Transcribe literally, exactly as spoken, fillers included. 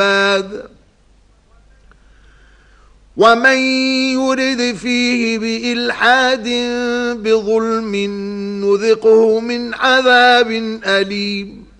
ومن يرد فيه بإلحاد بظلم نذقه من عذاب أليم